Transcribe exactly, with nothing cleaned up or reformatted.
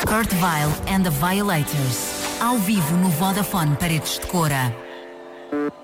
Kurt Vile and the Violators. Ao vivo no Vodafone Paredes de Cora.